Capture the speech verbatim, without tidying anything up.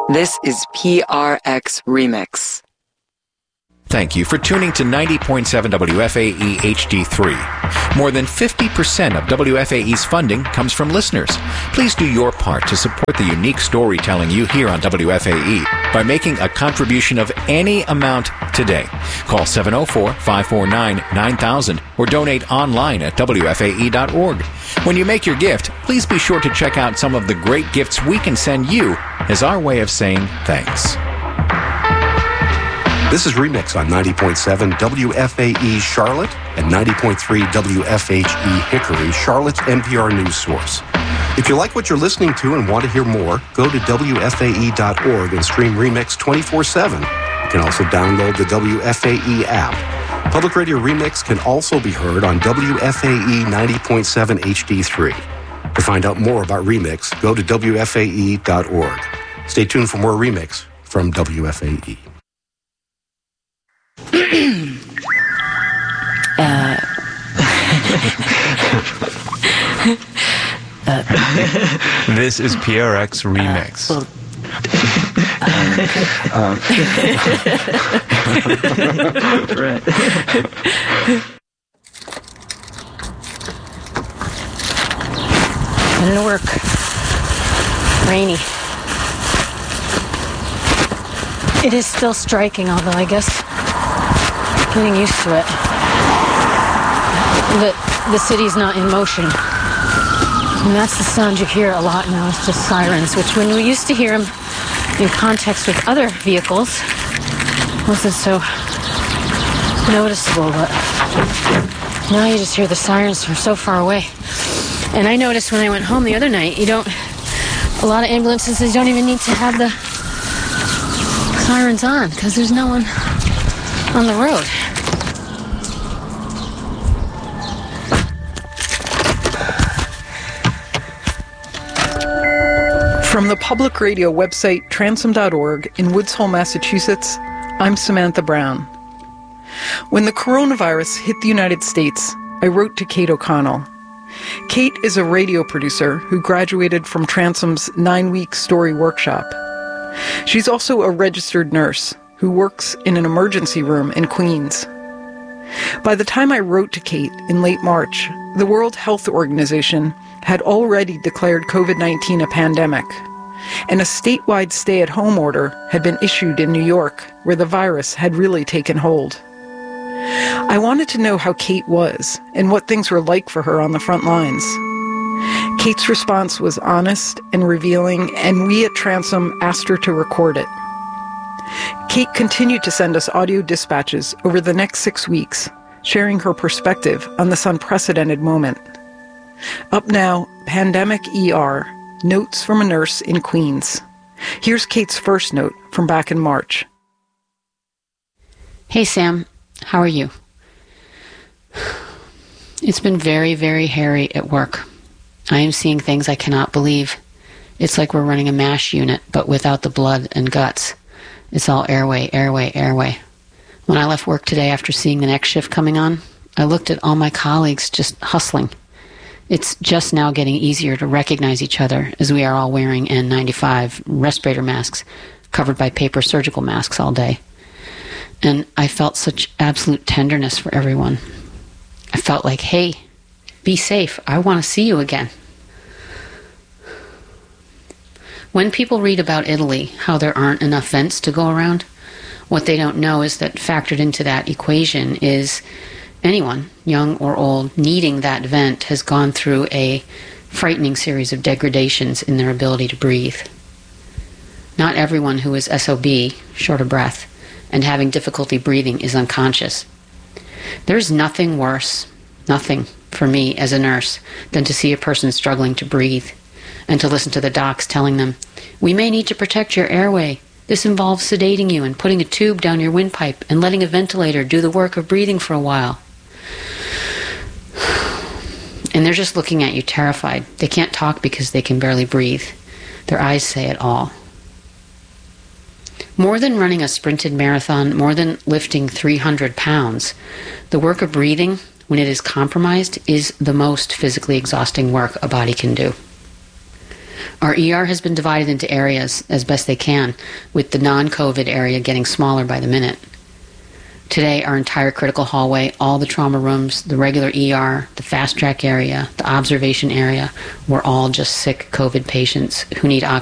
This is P R X Remix. Thank you for tuning to ninety point seven W F A E H D three. More than fifty percent of W F A E's funding comes from listeners. Please do your part to support the unique storytelling you hear on W F A E by making a contribution of any amount today. Call seven oh four, five four nine, nine thousand or donate online at W F A E dot org. When you make your gift, please be sure to check out some of the great gifts we can send you as our way of saying thanks. This is Remix on ninety point seven W F A E Charlotte and ninety point three W F H E Hickory, Charlotte's N P R news source. If you like what you're listening to and want to hear more, go to W F A E dot org and stream Remix twenty-four seven. You can also download the W F A E app. Public Radio Remix can also be heard on W F A E ninety point seven H D three. To find out more about Remix, go to W F A E dot org. Stay tuned for more Remix from W F A E. uh, uh, this is P R X Remix. Uh, well, um, right. Heading to work. Rainy. It is still striking, although I guess getting used to it. But the city's not in motion. And that's the sound you hear a lot now. It's just sirens, which when we used to hear them in context with other vehicles wasn't so noticeable. But now you just hear the sirens from so far away. And I noticed when I went home the other night, you don't, a lot of ambulances, they don't even need to have the sirens on because there's no one on the road. From the public radio website transom dot org in Woods Hole, Massachusetts, I'm Samantha Brown. When the coronavirus hit the United States, I wrote to Kate O'Connell. Kate is a radio producer who graduated from Transom's nine-week story workshop. She's also a registered nurse who works in an emergency room in Queens. By the time I wrote to Kate in late March, the World Health Organization had already declared covid nineteen a pandemic, and a statewide stay-at-home order had been issued in New York, where the virus had really taken hold. I wanted to know how Kate was and what things were like for her on the front lines. Kate's response was honest and revealing, and we at Transom asked her to record it. Kate continued to send us audio dispatches over the next six weeks, sharing her perspective on this unprecedented moment. Up now, Pandemic E R, Notes from a Nurse in Queens. Here's Kate's first note from back in March. Hey, Sam. How are you? It's been very, very hairy at work. I am seeing things I cannot believe. It's like we're running a MASH unit, but without the blood and guts. It's all airway, airway, airway. When I left work today after seeing the next shift coming on, I looked at all my colleagues just hustling. It's just now getting easier to recognize each other as we are all wearing N ninety-five respirator masks covered by paper surgical masks all day. And I felt such absolute tenderness for everyone. I felt like, hey, be safe. I want to see you again. When people read about Italy, how there aren't enough vents to go around, what they don't know is that factored into that equation is anyone, young or old, needing that vent has gone through a frightening series of degradations in their ability to breathe. Not everyone who is S O B, short of breath, and having difficulty breathing is unconscious. There's nothing worse, nothing, for me as a nurse, than to see a person struggling to breathe and to listen to the docs telling them, we may need to protect your airway. This involves sedating you and putting a tube down your windpipe and letting a ventilator do the work of breathing for a while. And they're just looking at you terrified. They can't talk because they can barely breathe. Their eyes say it all. More than running a sprinted marathon, more than lifting three hundred pounds, the work of breathing, when it is compromised, is the most physically exhausting work a body can do. Our E R has been divided into areas as best they can, with the non-COVID area getting smaller by the minute. Today, our entire critical hallway, all the trauma rooms, the regular E R, the fast track area, the observation area, we're all just sick COVID patients who need oxygen.